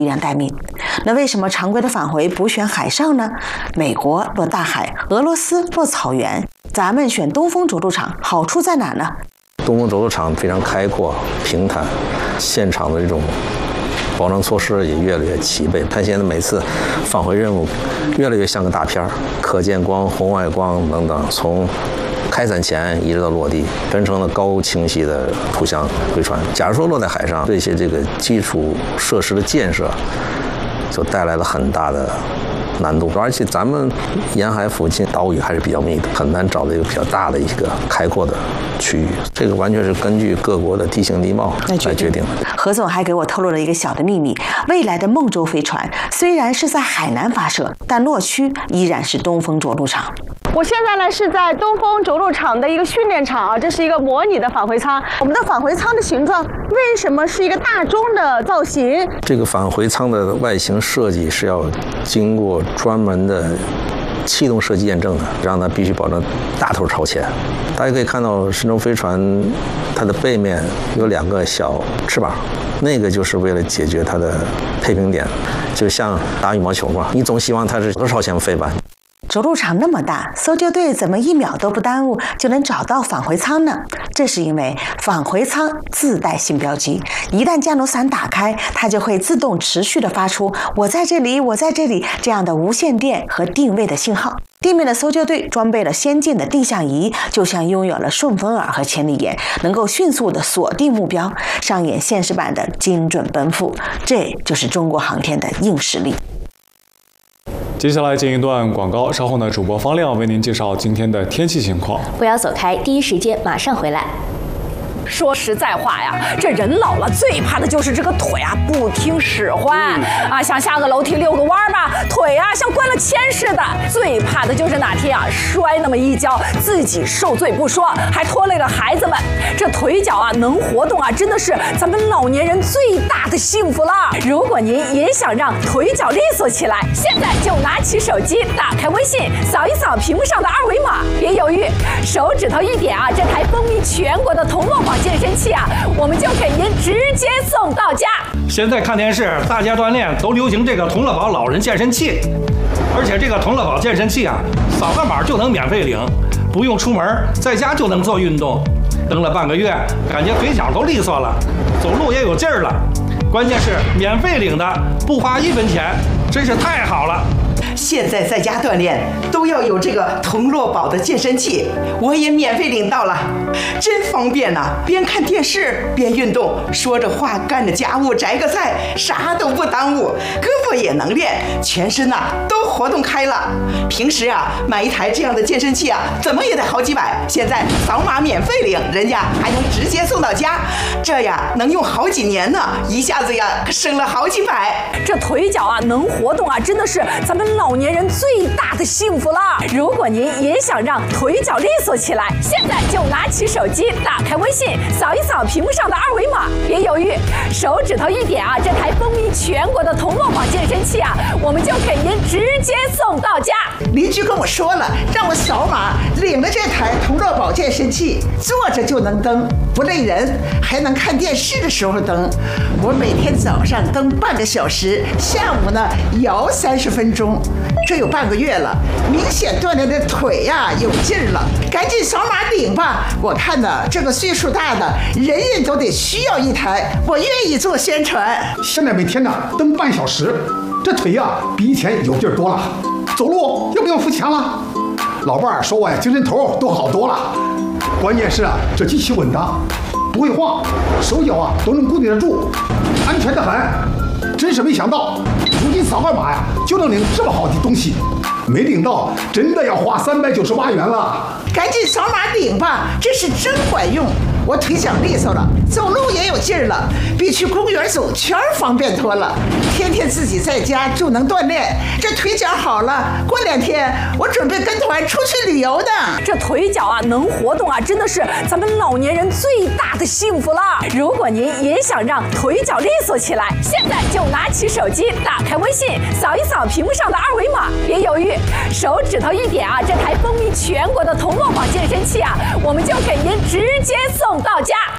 力量待命。那为什么常规的返回不选海上呢？美国落大海，俄罗斯落草原，咱们选东风着陆场，好处在哪呢？ 东风着陆场非常开阔平坦，现场的这种保障措施也越来越齐备。它现在每次返回任务越来越像个大片儿，可见光、红外光等等，从开伞前一直到落地，分成了高清晰的图像回传。假如说落在海上，这些基础设施的建设就带来了很大的难度，而且咱们沿海附近岛屿还是比较密的，很难找到一个比较大的一个开阔的区域。这个完全是根据各国的地形地貌来决定的。 何总还给我透露了一个小的秘密：未来的梦舟飞船虽然是在海南发射，但落区依然是东风着陆场。 我现在呢是在东风着陆场的一个训练场啊，这是一个模拟的返回舱。我们的返回舱的形状为什么是一个大钟的造型？ 这个返回舱的外形设计是要经过专门的气动设计验证的，让它必须保证大头朝前。大家可以看到神舟飞船它的背面有2个小翅膀，那个就是为了解决它的配平点，就像打羽毛球嘛，你总希望它是头朝前飞吧。 着陆场那么大，搜救队怎么1秒都不耽误就能找到返回舱呢？这是因为返回舱自带信标机，一旦降落伞打开，它就会自动持续地发出“我在这里，我在这里”这样的无线电和定位的信号。地面的搜救队装备了先进的定向仪，就像拥有了顺风耳和千里眼，能够迅速地锁定目标，上演现实版的精准奔赴。这就是中国航天的硬实力。 接下来进一段广告，稍后呢，主播方亮为您介绍今天的天气情况。 不要走开，第一时间马上回来。 说实在话呀，这人老了最怕的就是这个腿啊不听使唤啊，想下个楼梯遛个弯吧，腿啊像灌了铅似的。最怕的就是哪天啊摔那么一跤，自己受罪不说，还拖累了孩子们。这腿脚啊能活动啊，真的是咱们老年人最大的幸福了。如果您也想让腿脚利索起来，现在就拿起手机，打开微信，扫一扫屏幕上的2维码，别犹豫，手指头一点啊，这台风靡全国的同乐宝健身器啊，我们就给您直接送到家。 现在看电视，大家锻炼都流行这个同乐宝老人健身器，而且这个同乐宝健身器啊，扫个码就能免费领，不用出门，在家就能做运动。蹬了半个月，感觉腿脚都利索了，走路也有劲儿了。关键是免费领的，不花1分钱，真是太好了。 现在在家锻炼都要有这个同乐宝的健身器，我也免费领到了，真方便呐！边看电视边运动，说着话干着家务，摘个菜，啥都不耽误，胳膊也能练，全身呐都活动开了。平时啊买一台这样的健身器啊，怎么也得好几百，现在扫码免费领，人家还能直接送到家，这呀能用好几年呢，一下子呀省了好几百。 这腿脚啊能活动啊，真的是咱们老年人最大的幸福了。如果您也想让腿脚利索起来，现在就拿起手机，打开微信，扫一扫屏幕上的2维码，别犹豫，手指头一点啊，这台风靡全国的同乐宝健身器啊，我们就给您直接送到家。 邻居跟我说了，让我扫码领了这台同乐宝健身器，坐着就能蹬，不累人，还能看电视的时候蹬。我每天早上蹬半个小时，下午呢摇30分钟，这有半个月了，明显锻炼的腿呀有劲儿了。赶紧扫码领吧！我看呢，这个岁数大的人人都得需要一台，我愿意做宣传。 现在每天呢蹬半小时，这腿呀比以前有劲儿多了，走路又不用扶墙了。老伴儿说我呀精神头都好多了，关键是啊这机器稳当，不会晃，手脚啊都能固定得住，安全得很。真是没想到，如今扫个码呀就能领这么好的东西，没领到真的要花398元了。 赶紧扫码领吧，这是真管用。我腿脚利索了，走路也有劲儿了，比去公园走圈方便多了。天天自己在家就能锻炼，这腿脚好了，过2天我准备跟团出去旅游呢。 这腿脚啊能活动啊，真的是咱们老年人最大的幸福了。如果您也想让腿脚利索起来，现在就拿起手机，打开微信，扫一扫屏幕上的2维码，别犹豫，手指头一点啊，这台风靡全国的同乐宝健身器啊，我们就给您直接送到家。